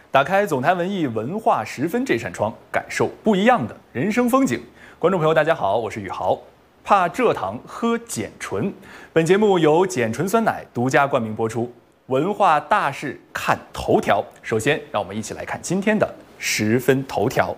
打开总台文艺文化十分这扇窗，感受不一样的人生风景。观众朋友，大家好，我是宇豪。怕蔗糖喝碱醇，本节目由碱醇酸奶独家冠名播出。文化大事看头条，首先让我们一起来看今天的十分头条。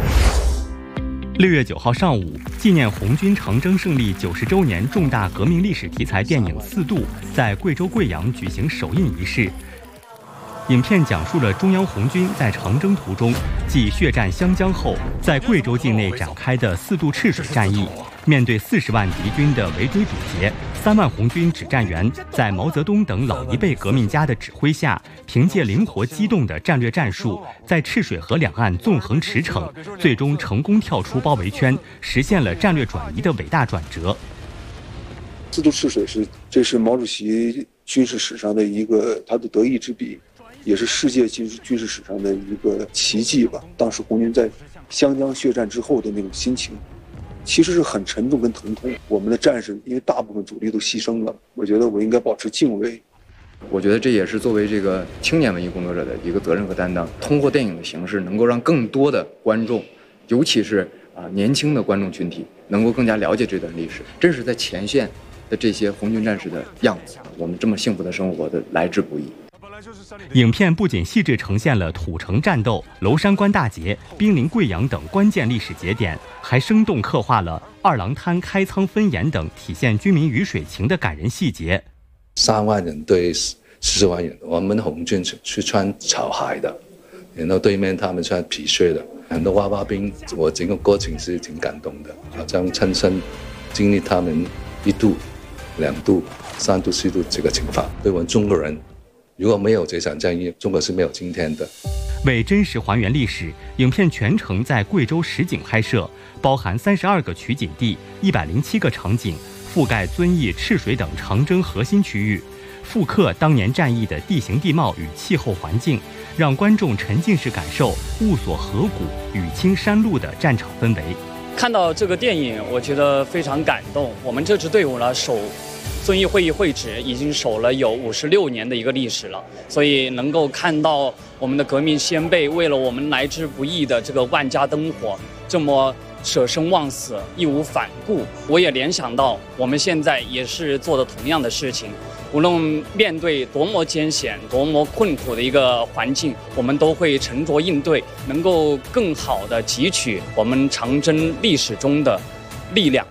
6月9号上午，纪念红军长征胜利90周年重大革命历史题材电影《四渡》在贵州贵阳举行首映仪式。影片讲述了中央红军在长征途中继血战湘江后，在贵州境内展开的四渡赤水战役。面对40万敌军的围追堵截，3万红军指战员在毛泽东等老一辈革命家的指挥下，凭借灵活机动的战略战术，在赤水河两岸纵横驰骋，最终成功跳出包围圈，实现了战略转移的伟大转折。 四渡赤水这是毛主席军事史上的一个他的得意之笔，也是世界军事史上的一个奇迹吧。当时红军在湘江血战之后的那种心情，其实是很沉重跟疼痛。我们的战士因为大部分主力都牺牲了，我觉得我应该保持敬畏。 我觉得这也是作为这个青年文艺工作者的一个责任和担当，通过电影的形式，能够让更多的观众，尤其是年轻的观众群体，能够更加了解这段历史，真实在前线的这些红军战士的样子，我们这么幸福的生活的来之不易。 影片不仅细致呈现了土城战斗、娄山关大捷、兵临贵阳等关键历史节点，还生动刻画了二郎滩开仓分盐等体现军民鱼水情的感人细节。 3万人对40万人，我们红军是穿草鞋的，然后对面他们穿皮靴的，很多娃娃兵，我整个过程是挺感动的，好像亲身经历他们1渡、2渡、3渡、4渡这个情况。对我们中国人，如果没有这场战役，中国是没有今天的。 为真实还原历史，影片全程在贵州实景拍摄，包含32个取景地、107个场景，覆盖遵义、赤水等长征核心区域，复刻当年战役的地形地貌与气候环境，让观众沉浸式感受雾锁河谷、雨清山路的战场氛围。 看到这个电影，我觉得非常感动。我们这支队伍呢，遵义会议会址已经守了有56年的一个历史了，所以能够看到我们的革命先辈为了我们来之不易的这个万家灯火，这么舍生忘死、义无反顾，我也联想到我们现在也是做的同样的事情。无论面对多么艰险、多么困苦的一个环境，我们都会沉着应对，能够更好地汲取我们长征历史中的力量。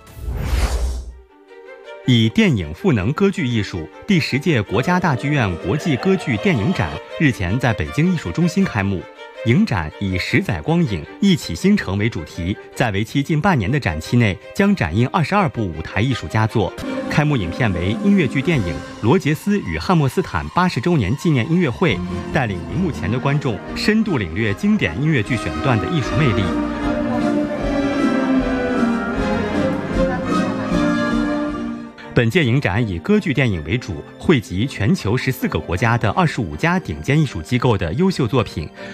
以电影赋能歌剧艺术，第10届国家大剧院国际歌剧电影展日前在北京艺术中心开幕。影展以10载光影，一起兴城为主题，在为期近半年的展期内，将展映22部舞台艺术佳作。开幕影片为音乐剧电影《罗杰斯与汉默斯坦80周年纪念音乐会》，带领荧幕前的观众深度领略经典音乐剧选段的艺术魅力。本届影展以歌剧电影为主，汇集全球14个国家的25家顶尖艺术机构的优秀作品，